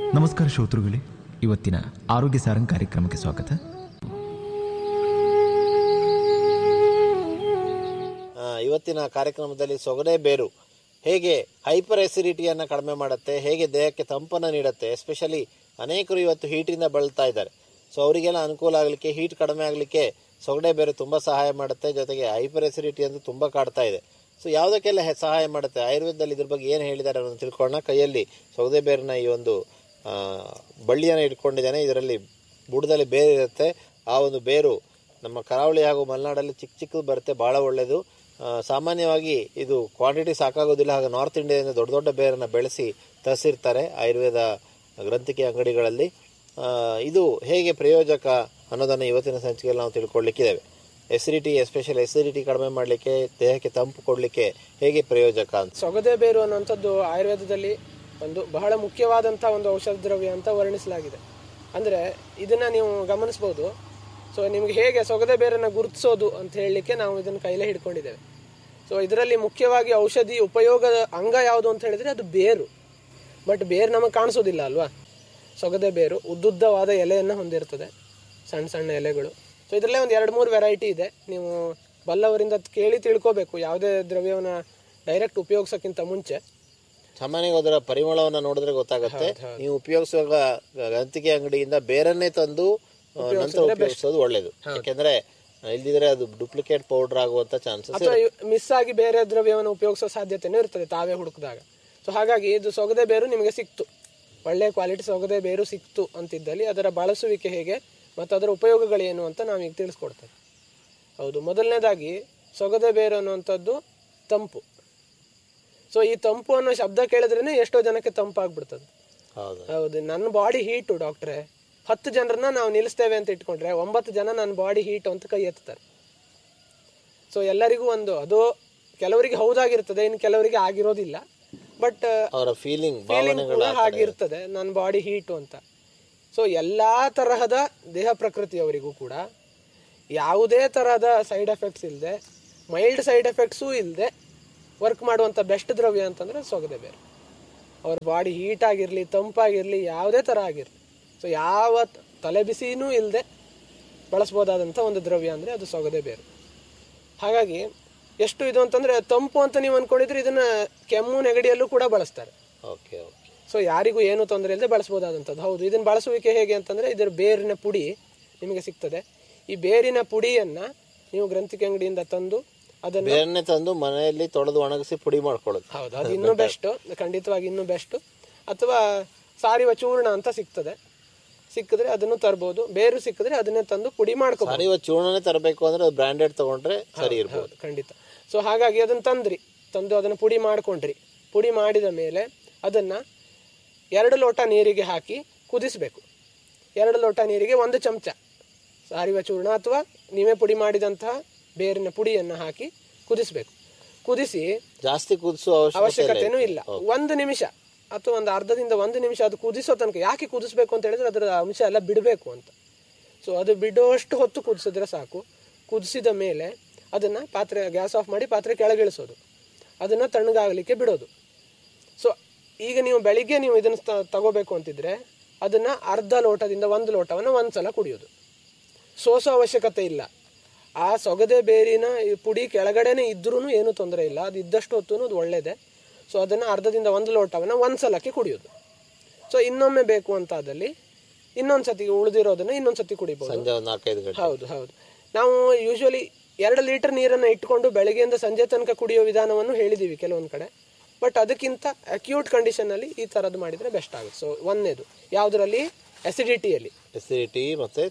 ನಮಸ್ಕಾರ ಶ್ರೋತೃಗಳೇ, ಇವತ್ತಿನ ಆರೋಗ್ಯ ಸಾರಂಗ್ ಕಾರ್ಯಕ್ರಮಕ್ಕೆ ಸ್ವಾಗತ. ಇವತ್ತಿನ ಕಾರ್ಯಕ್ರಮದಲ್ಲಿ ಸೊಗಡೆ ಬೇರು ಹೇಗೆ ಹೈಪರ್ ಎಸಿಡಿಟಿಯನ್ನು ಕಡಿಮೆ ಮಾಡುತ್ತೆ, ಹೇಗೆ ದೇಹಕ್ಕೆ ತಂಪನ್ನು ನೀಡುತ್ತೆ. ಎಸ್ಪೆಷಲಿ ಅನೇಕರು ಇವತ್ತು ಹೀಟಿಂದ ಬಳಲ್ತಾ ಇದ್ದಾರೆ. ಸೊ ಅವರಿಗೆಲ್ಲ ಅನುಕೂಲ ಆಗಲಿಕ್ಕೆ, ಹೀಟ್ ಕಡಿಮೆ ಆಗಲಿಕ್ಕೆ ಸೊಗಡೆ ಬೇರು ತುಂಬ ಸಹಾಯ ಮಾಡುತ್ತೆ. ಜೊತೆಗೆ ಹೈಪರ್ ಎಸಿಡಿಟಿ ಅಂತ ತುಂಬ ಕಾಡ್ತಾ ಇದೆ. ಸೊ ಯಾವುದಕ್ಕೆಲ್ಲ ಸಹಾಯ ಮಾಡುತ್ತೆ, ಆಯುರ್ವೇದದಲ್ಲಿ ಇದ್ರ ಬಗ್ಗೆ ಏನು ಹೇಳಿದ್ದಾರೆ ಅನ್ನೋದು ತಿಳ್ಕೊಳ್ಳೋಣ. ಕೈಯಲ್ಲಿ ಸೊಗಡೆ ಬೇರಿನ ಈ ಒಂದು ಬಳ್ಳಿಯನ್ನು ಇಟ್ಕೊಂಡಿದ್ದಾನೆ. ಇದರಲ್ಲಿ ಬುಡದಲ್ಲಿ ಬೇರು ಇರುತ್ತೆ. ಆ ಒಂದು ಬೇರು ನಮ್ಮ ಕರಾವಳಿ ಹಾಗೂ ಮಲೆನಾಡಲ್ಲಿ ಚಿಕ್ಕ ಚಿಕ್ಕದು ಬರುತ್ತೆ, ಭಾಳ ಒಳ್ಳೆಯದು. ಸಾಮಾನ್ಯವಾಗಿ ಇದು ಕ್ವಾಂಟಿಟಿ ಸಾಕಾಗೋದಿಲ್ಲ. ಹಾಗೆ ನಾರ್ತ್ ಇಂಡಿಯಾದಿಂದ ದೊಡ್ಡ ದೊಡ್ಡ ಬೇರನ್ನು ಬೆಳೆಸಿ ತರಿಸಿರ್ತಾರೆ ಆಯುರ್ವೇದ ಗ್ರಂಥಿಕೆ ಅಂಗಡಿಗಳಲ್ಲಿ. ಇದು ಹೇಗೆ ಪ್ರಯೋಜಕ ಅನ್ನೋದನ್ನು ಇವತ್ತಿನ ಸಂಚಿಕೆಯಲ್ಲಿ ನಾವು ತಿಳ್ಕೊಳ್ಳಿಕ್ಕಿದ್ದೇವೆ. ಎಸಿಡಿಟಿ, ಎಸ್ಪೆಷಲ್ ಎಸಿಡಿಟಿ ಕಡಿಮೆ ಮಾಡಲಿಕ್ಕೆ, ದೇಹಕ್ಕೆ ತಂಪು ಕೊಡಲಿಕ್ಕೆ ಹೇಗೆ ಪ್ರಯೋಜಕ ಅಂತ. ಸೊಗದೆ ಬೇರು ಅನ್ನುವಂಥದ್ದು ಆಯುರ್ವೇದದಲ್ಲಿ ಒಂದು ಬಹಳ ಮುಖ್ಯವಾದಂಥ ಒಂದು ಔಷಧ ದ್ರವ್ಯ ಅಂತ ವರ್ಣಿಸಲಾಗಿದೆ. ಅಂದರೆ ಇದನ್ನು ನೀವು ಗಮನಿಸ್ಬೋದು. ಸೊ ನಿಮಗೆ ಹೇಗೆ ಸೊಗದೆ ಬೇರನ್ನು ಗುರುತಿಸೋದು ಅಂತ ಹೇಳಲಿಕ್ಕೆ ನಾವು ಇದನ್ನು ಕೈಲೇ ಹಿಡ್ಕೊಂಡಿದ್ದೇವೆ. ಸೊ ಇದರಲ್ಲಿ ಮುಖ್ಯವಾಗಿ ಔಷಧಿ ಉಪಯೋಗದ ಅಂಗ ಯಾವುದು ಅಂತ ಹೇಳಿದರೆ ಅದು ಬೇರು. ಬಟ್ ಬೇರು ನಮಗೆ ಕಾಣಿಸೋದಿಲ್ಲ ಅಲ್ವಾ. ಸೊಗದೆ ಬೇರು ಉದ್ದುದ್ದವಾದ ಎಲೆಯನ್ನು ಹೊಂದಿರ್ತದೆ, ಸಣ್ಣ ಸಣ್ಣ ಎಲೆಗಳು. ಸೊ ಇದರಲ್ಲೇ ಒಂದು 2-3 ವೆರೈಟಿ ಇದೆ. ನೀವು ಬಲ್ಲವರಿಂದ ಕೇಳಿ ತಿಳ್ಕೋಬೇಕು ಯಾವುದೇ ದ್ರವ್ಯವನ್ನು ಡೈರೆಕ್ಟ್ ಉಪಯೋಗಿಸೋಕ್ಕಿಂತ ಮುಂಚೆ. ಸಾಮಾನ್ಯವಾಗಿ ಅದರ ಪರಿಮಳವನ್ನು ನೋಡಿದ್ರೆ ಗೊತ್ತಾಗುತ್ತೆ. ನೀವು ಉಪಯೋಗಿಸುವಾಗ ಗ್ರಂಥಿಕೆ ಅಂಗಡಿಯಿಂದ ಬೇರನ್ನೇ ತಂದು ನಂತರ ಉಪಯೋಗಿಸೋದು ಒಳ್ಳೇದು. ಯಾಕೆಂದ್ರೆ ಇಲ್ದಿದ್ರೆ ಅದು ಡೂಪ್ಲಿಕೇಟ್ ಪೌಡರ್ ಆಗುವಂತ ಚಾನ್ಸಸ್, ಅಥವಾ ಮಿಸ್ ಆಗಿ ಬೇರೆ ದ್ರವ್ಯವನ್ನು ಉಪಯೋಗಿಸೋ ಸಾಧ್ಯತೆನೂ ಇರ್ತದೆ ತಾವೇ ಹುಡುಕಿದಾಗ. ಸೊ ಹಾಗಾಗಿ ಇದು ಸೊಗದೆ ಬೇರು ನಿಮಗೆ ಸಿಕ್ತು, ಒಳ್ಳೆ ಕ್ವಾಲಿಟಿ ಸೊಗದೆ ಬೇರು ಸಿಕ್ತು ಅಂತಿದ್ದಲ್ಲಿ ಅದರ ಬಳಸುವಿಕೆ ಹೇಗೆ ಮತ್ತು ಅದರ ಉಪಯೋಗಗಳೇನು ಅಂತ ನಾವೀಗ ತಿಳಿಸ್ಕೊಡ್ತೇವೆ. ಹೌದು, ಮೊದಲನೇದಾಗಿ ಸೊಗದೆ ಬೇರು ಅನ್ನುವಂಥದ್ದು ತಂಪು. ಸೊ ಈ ತಂಪು ಅನ್ನೋ ಶಬ್ದ ಕೇಳಿದ್ರೇನೆ ಎಷ್ಟೋ ಜನಕ್ಕೆ ತಂಪಾಗ್ಬಿಡ್ತದೆ. ಹೌದು, ನನ್ನ ಬಾಡಿ ಹೀಟು ಡಾಕ್ಟ್ರೆ, 10 ಜನರನ್ನ ನಾವು ನಿಲ್ಲಿಸ್ತೇವೆ ಅಂತ ಇಟ್ಕೊಂಡ್ರೆ 9 ಜನ ನನ್ನ ಬಾಡಿ ಹೀಟು ಅಂತ ಕೈ ಎತ್ತಾರೆ. ಸೊ ಎಲ್ಲರಿಗೂ ಒಂದು ಅದು ಕೆಲವರಿಗೆ ಹೌದಾಗಿರ್ತದೆ, ಇನ್ನು ಕೆಲವರಿಗೆ ಆಗಿರೋದಿಲ್ಲ. ಬಟ್ ಅವರ ಫೀಲಿಂಗ್ ಕೂಡ ಹಾಗಿರ್ತದೆ, ನನ್ನ ಬಾಡಿ ಹೀಟು ಅಂತ. ಸೊ ಎಲ್ಲಾ ತರಹದ ದೇಹ ಪ್ರಕೃತಿಯವರಿಗೂ ಕೂಡ ಯಾವುದೇ ತರಹದ ಸೈಡ್ ಎಫೆಕ್ಟ್ಸ್ ಇಲ್ಲದೆ, ಮೈಲ್ಡ್ ಸೈಡ್ ಎಫೆಕ್ಟ್ಸು ಇಲ್ಲದೆ ವರ್ಕ್ ಮಾಡುವಂಥ ಬೆಸ್ಟ್ ದ್ರವ್ಯ ಅಂತಂದರೆ ಸೊಗದೆ ಬೇರು. ಅವ್ರ ಬಾಡಿ ಹೀಟ್ ಆಗಿರಲಿ, ತಂಪಾಗಿರಲಿ, ಯಾವುದೇ ಥರ ಆಗಿರಲಿ, ಸೊ ಯಾವ ತಲೆ ಬಿಸಿನೂ ಇಲ್ಲದೆ ಬಳಸ್ಬೋದಾದಂಥ ಒಂದು ದ್ರವ್ಯ ಅಂದರೆ ಅದು ಸೊಗದೆ ಬೇರು. ಹಾಗಾಗಿ ಎಷ್ಟು ಇದು ಅಂತಂದರೆ ತಂಪು ಅಂತ ನೀವು ಅಂದ್ಕೊಂಡಿದ್ರೆ ಇದನ್ನು ಕೆಮ್ಮು ನೆಗಡಿಯಲ್ಲೂ ಕೂಡ ಬಳಸ್ತಾರೆ. Okay okay. ಸೊ ಯಾರಿಗೂ ಏನೂ ತೊಂದರೆ ಇಲ್ಲದೆ ಬಳಸ್ಬೋದಾದಂಥದ್ದು. ಹೌದು, ಇದನ್ನು ಬಳಸುವಿಕೆ ಹೇಗೆ ಅಂತಂದರೆ ಇದರ ಬೇರಿನ ಪುಡಿ ನಿಮಗೆ ಸಿಗ್ತದೆ. ಈ ಬೇರಿನ ಪುಡಿಯನ್ನು ನೀವು ಗ್ರಂಥಿಕೆ ಅಂಗಡಿಯಿಂದ ತಂದು ಅದನ್ನು ಬೇರನ್ನೇ ತಂದು ಮನೆಯಲ್ಲಿ ತೊಳೆದು ಒಣಗಿಸಿ ಪುಡಿ ಮಾಡ್ಕೊಳ್ಳೋದು. ಹೌದು, ಅದು ಇನ್ನೂ ಬೆಸ್ಟ್, ಖಂಡಿತವಾಗಿ ಇನ್ನೂ ಬೆಸ್ಟ್. ಅಥವಾ ಸಾರಿವ ಚೂರ್ಣ ಅಂತ ಸಿಕ್ಕಿದ್ರೆ ಅದನ್ನು ತರ್ಬೋದು. ಬೇರು ಸಿಕ್ಕಿದ್ರೆ ಅದನ್ನೇ ತಂದು ಪುಡಿ ಮಾಡ್ಕೋಬಹುದು. ಸಾರಿವ ಚೂರ್ಣನೇ ತರಬೇಕು ಅಂದ್ರೆ ಬ್ರ್ಯಾಂಡೆಡ್ ತಗೊಂಡ್ರೆ ಸರಿ ಇರ್ಬೋದು. ಖಂಡಿತ. ಸೊ ಹಾಗಾಗಿ ಅದನ್ನು ತಂದು ಅದನ್ನು ಪುಡಿ ಮಾಡ್ಕೊಂಡ್ರಿ. ಪುಡಿ ಮಾಡಿದ ಮೇಲೆ ಅದನ್ನು 2 ಲೋಟ ನೀರಿಗೆ ಹಾಕಿ ಕುದಿಸಬೇಕು. 2 ಲೋಟ ನೀರಿಗೆ 1 ಚಮಚ ಸಾರಿವ ಚೂರ್ಣ ಅಥವಾ ನೀವೇ ಪುಡಿ ಮಾಡಿದಂತಹ ಬೇರಿನ ಪುಡಿಯನ್ನು ಹಾಕಿ ಕುದಿಸಬೇಕು. ಕುದಿಸಿ ಜಾಸ್ತಿ ಕುದಿಸುವ ಅವಶ್ಯಕತೆನೂ ಇಲ್ಲ. 1 ನಿಮಿಷ ಅಥವಾ ಒಂದು ಅರ್ಧದಿಂದ 1 ನಿಮಿಷ ಅದು ಕುದಿಸೋ ತನಕ. ಯಾಕೆ ಕುದಿಸ್ಬೇಕು ಅಂತ ಹೇಳಿದ್ರೆ ಅದರ ಅಂಶ ಎಲ್ಲ ಬಿಡಬೇಕು ಅಂತ. ಸೊ ಅದು ಬಿಡುವಷ್ಟು ಹೊತ್ತು ಕುದಿಸಿದ್ರೆ ಸಾಕು. ಕುದಿಸಿದ ಮೇಲೆ ಅದನ್ನು ಪಾತ್ರೆ ಗ್ಯಾಸ್ ಆಫ್ ಮಾಡಿ ಪಾತ್ರೆ ಕೆಳಗಿಳಿಸೋದು, ಅದನ್ನು ತಣ್ಣಗಾಗಲಿಕ್ಕೆ ಬಿಡೋದು. ಸೊ ಈಗ ನೀವು ಬೆಳಿಗ್ಗೆ ನೀವು ಇದನ್ನು ತಗೋಬೇಕು ಅಂತಿದ್ರೆ ಅದನ್ನು ಅರ್ಧ ಲೋಟದಿಂದ 1 ಲೋಟವನ್ನು ಒಂದ್ಸಲ ಕುಡಿಯೋದು. ಸೋಸೋ ಅವಶ್ಯಕತೆ ಇಲ್ಲ. ಆ ಸೊಗದೆ ಬೇರಿನ ಪುಡಿ ಕೆಳಗಡೆನೆ ಇದ್ರೂ ಏನೂ ತೊಂದರೆ ಇಲ್ಲ, ಅದು ಇದ್ದಷ್ಟು ಹೊತ್ತು ಅದು ಒಳ್ಳೆಯದೇ. ಸೊ ಅದನ್ನು ಅರ್ಧದಿಂದ 1 ಲೋಟವನ್ನು ಒಂದ್ಸಲಕ್ಕೆ ಕುಡಿಯೋದು. ಸೊ ಇನ್ನೊಮ್ಮೆ ಬೇಕು ಅಂತ ಆದಲ್ಲಿ ಇನ್ನೊಂದು ಸತಿ ಉಳಿದಿರೋದನ್ನು ಇನ್ನೊಂದು ಸತಿ ಕುಡಿಬಹುದು. ಹೌದು. ನಾವು ಯೂಶ್ವಲಿ 2 ಲೀಟರ್ ನೀರನ್ನು ಇಟ್ಕೊಂಡು ಬೆಳಗ್ಗೆಯಿಂದ ಸಂಜೆ ತನಕ ಕುಡಿಯೋ ವಿಧಾನವನ್ನು ಹೇಳಿದ್ದೀವಿ ಕೆಲವೊಂದು ಕಡೆ. ಬಟ್ ಅದಕ್ಕಿಂತ ಅಕ್ಯೂಟ್ ಕಂಡೀಷನಲ್ಲಿ ಈ ಥರದ್ದು ಮಾಡಿದರೆ ಬೆಸ್ಟ್ ಆಗುತ್ತೆ. ಸೊ ಒಂದನೇದು ಯಾವುದರಲ್ಲಿ, ಎಸಿಡಿಟಿಯಲ್ಲಿ, ಎಸಿಡಿಟಿ ಮತ್ತು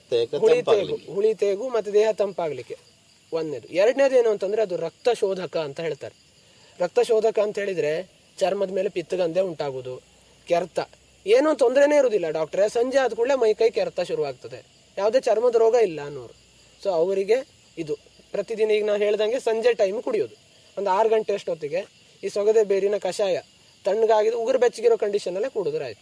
ಹುಳಿ ತೇಗು ಮತ್ತು ದೇಹ ತಂಪಾಗಲಿಕ್ಕೆ ಒಂದನೇದು. ಎರಡನೇದು ಏನು ಅಂತಂದರೆ ಅದು ರಕ್ತ ಶೋಧಕ ಅಂತ ಹೇಳ್ತಾರೆ. ರಕ್ತ ಶೋಧಕ ಅಂತ ಹೇಳಿದರೆ ಚರ್ಮದ ಮೇಲೆ ಪಿತ್ತಗಂಧೆ ಉಂಟಾಗೋದು, ಕೆರೆತ, ಏನೂ ತೊಂದರೆನೇ ಇರೋದಿಲ್ಲ ಡಾಕ್ಟ್ರೆ. ಸಂಜೆ ಆದ ಕೂಡಲೇ ಮೈ ಕೈ ಕೆರೆತ ಶುರುವಾಗ್ತದೆ, ಯಾವುದೇ ಚರ್ಮದ ರೋಗ ಇಲ್ಲ ಅನ್ನೋರು. ಸೊ ಅವರಿಗೆ ಇದು ಪ್ರತಿದಿನ ಈಗ ನಾನು ಹೇಳ್ದಂಗೆ ಸಂಜೆ ಟೈಮ್ ಕುಡಿಯೋದು. ಒಂದು 6 ಗಂಟೆ ಅಷ್ಟೊತ್ತಿಗೆ ಈ ಸೊಗದೆ ಬೇರಿನ ಕಷಾಯ ತಣ್ಣಗಾಗಿದ್ದು ಉಗುರು ಬೆಚ್ಚಗಿರೋ ಕಂಡೀಷನಲ್ಲೇ ಕುಡಿದ್ರೆ ಆಯಿತು.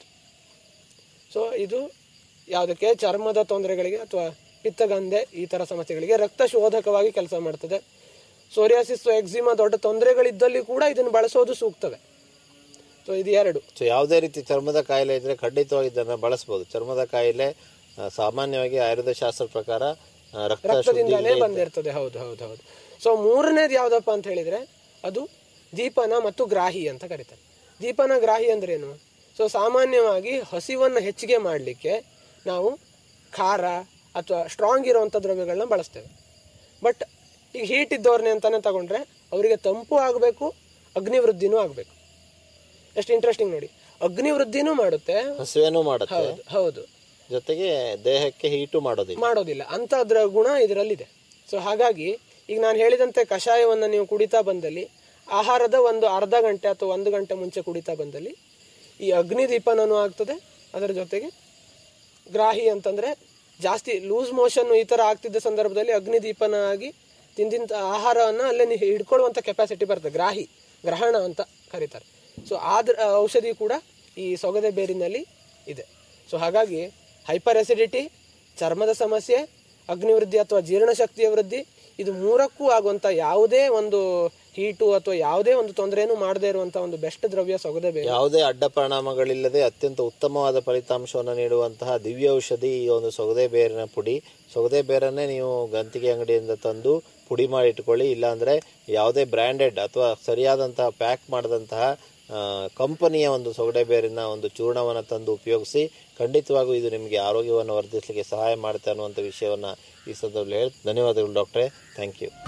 ಸೊ ಇದು ಯಾವುದಕ್ಕೆ, ಚರ್ಮದ ತೊಂದರೆಗಳಿಗೆ ಅಥವಾ ಪಿತ್ತಗಂಧೆ ಈ ಥರ ಸಮಸ್ಯೆಗಳಿಗೆ ರಕ್ತ ಶೋಧಕವಾಗಿ ಕೆಲಸ ಮಾಡ್ತದೆ. ಸೋರಿಯಾಸಿಸ್, ಎಕ್ಸಿಮಾ ದೊಡ್ಡ ತೊಂದರೆಗಳಿದ್ದಲ್ಲಿ ಕೂಡ ಇದನ್ನು ಬಳಸೋದು ಸೂಕ್ತವೇ. ಸೊ ಇದು 2. ಸೊ ಯಾವುದೇ ರೀತಿ ಚರ್ಮದ ಕಾಯಿಲೆ ಇದ್ರೆ ಖಂಡಿತವಾಗಿ ಇದನ್ನು ಬಳಸ್ಬೋದು. ಚರ್ಮದ ಕಾಯಿಲೆ ಸಾಮಾನ್ಯವಾಗಿ ಆಯುರ್ವೇದ ಶಾಸ್ತ್ರ ಪ್ರಕಾರ ರಕ್ತದಿಂದಲೇ ಬಂದಿರ್ತದೆ. ಹೌದು ಹೌದು ಹೌದು. ಸೊ 3ನೇದು ಯಾವ್ದಪ್ಪ ಅಂತ ಹೇಳಿದ್ರೆ ಅದು ದೀಪನ ಮತ್ತು ಗ್ರಾಹಿ ಅಂತ ಕರೀತಾರೆ. ದೀಪನ ಗ್ರಾಹಿ ಅಂದ್ರೆ ಏನು? ಸೊ ಸಾಮಾನ್ಯವಾಗಿ ಹಸಿವನ್ನು ಹೆಚ್ಚಿಗೆ ಮಾಡಲಿಕ್ಕೆ ನಾವು ಖಾರ ಅಥವಾ ಸ್ಟ್ರಾಂಗ್ ಇರುವಂಥ ದ್ರವ್ಯಗಳನ್ನ ಬಳಸ್ತೇವೆ. ಬಟ್ ಈಗ ಹೀಟ್ ಇದ್ದವ್ರನ್ನೇ ಅಂತಾನೆ ತಗೊಂಡ್ರೆ ಅವರಿಗೆ ತಂಪು ಆಗಬೇಕು, ಅಗ್ನಿವೃದ್ಧಿನೂ ಆಗಬೇಕು. ಎಷ್ಟು ಇಂಟ್ರೆಸ್ಟಿಂಗ್ ನೋಡಿ, ಅಗ್ನಿವೃದ್ಧಿನೂ ಮಾಡುತ್ತೆ, ಹಸಿವೇನೂ ಮಾಡುತ್ತೆ. ಹೌದು ಹೌದು, ಜೊತೆಗೆ ದೇಹಕ್ಕೆ ಹೀಟು ಮಾಡೋದಿಲ್ಲ ಅಂತ ಅದರ ಗುಣ ಇದರಲ್ಲಿದೆ. ಸೊ ಹಾಗಾಗಿ ಈಗ ನಾನು ಹೇಳಿದಂತೆ ಕಷಾಯವನ್ನು ನೀವು ಕುಡಿತಾ ಬಂದಲ್ಲಿ, ಆಹಾರದ ಒಂದು ಅರ್ಧ ಗಂಟೆ ಅಥವಾ 1 ಗಂಟೆ ಮುಂಚೆ ಕುಡಿತಾ ಬಂದಲ್ಲಿ ಈ ಅಗ್ನಿದೀಪನೂ ಆಗ್ತದೆ. ಅದರ ಜೊತೆಗೆ ಗ್ರಾಹಿ ಅಂತಂದ್ರೆ ಜಾಸ್ತಿ ಲೂಸ್ ಮೋಷನ್ ಈ ಥರ ಆಗ್ತಿದ್ದ ಸಂದರ್ಭದಲ್ಲಿ ಅಗ್ನಿದೀಪನ ಆಗಿ ತಿಂದಿಂತ ಆಹಾರವನ್ನು ಅಲ್ಲೇ ಹಿಡ್ಕೊಳ್ಳುವಂಥ ಕೆಪಾಸಿಟಿ ಬರ್ತದೆ. ಗ್ರಹಣ ಅಂತ ಕರೀತಾರೆ. ಸೊ ಆದ್ರ ಔಷಧಿ ಕೂಡ ಈ ಸೊಗದೆ ಬೇರಿನಲ್ಲಿ ಇದೆ. ಸೊ ಹಾಗಾಗಿ ಹೈಪರ್ ಅಸಿಡಿಟಿ, ಚರ್ಮದ ಸಮಸ್ಯೆ, ಅಗ್ನಿವೃದ್ಧಿ ಅಥವಾ ಜೀರ್ಣಶಕ್ತಿಯ ವೃದ್ಧಿ, ಇದು 3ಕ್ಕೂ ಆಗುವಂಥ ಯಾವುದೇ ಒಂದು ಹೀಟು ಅಥವಾ ಯಾವುದೇ ಒಂದು ತೊಂದರೆನೂ ಮಾಡದೇ ಇರುವಂಥ ಒಂದು ಬೆಸ್ಟ್ ದ್ರವ್ಯ ಸೊಗದೆ ಬೇರು. ಯಾವುದೇ ಅಡ್ಡ ಪರಿಣಾಮಗಳಿಲ್ಲದೆ ಅತ್ಯಂತ ಉತ್ತಮವಾದ ಫಲಿತಾಂಶವನ್ನು ನೀಡುವಂತಹ ದಿವ್ಯ ಔಷಧಿ ಈ ಒಂದು ಸೊಗದೆ ಬೇರಿನ ಪುಡಿ. ಸೊಗದೆ ಬೇರನ್ನೇ ನೀವು ಗಂತಿಗೆ ಅಂಗಡಿಯಿಂದ ತಂದು ಪುಡಿ ಮಾಡಿ ಇಟ್ಕೊಳ್ಳಿ. ಇಲ್ಲಾಂದರೆ ಯಾವುದೇ ಬ್ರ್ಯಾಂಡೆಡ್ ಅಥವಾ ಸರಿಯಾದಂತಹ ಪ್ಯಾಕ್ ಮಾಡಿದಂತಹ ಕಂಪನಿಯ ಒಂದು ಸೊಗಡೆ ಬೇರಿನ ಒಂದು ಚೂರ್ಣವನ್ನು ತಂದು ಉಪಯೋಗಿಸಿ. ಖಂಡಿತವಾಗೂ ಇದು ನಿಮಗೆ ಆರೋಗ್ಯವನ್ನು ವರ್ಧಿಸಲಿಕ್ಕೆ ಸಹಾಯ ಮಾಡುತ್ತೆ ಅನ್ನುವಂಥ ವಿಷಯವನ್ನು ಈ ಸಂದರ್ಭದಲ್ಲಿ ಹೇಳಿ ಧನ್ಯವಾದಗಳು ಡಾಕ್ಟ್ರೇ. Thank you.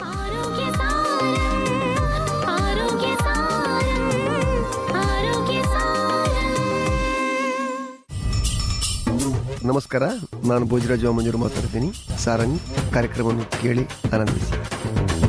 ನಮಸ್ಕಾರ, ನಾನು ಭೋಜರಾಜ ಮಂಜೂರು ಮಾತಾಡ್ತೀನಿ. ಸಾರಂಗ್ ಕಾರ್ಯಕ್ರಮವನ್ನು ಕೇಳಿ ಆನಂದಿಸಿ.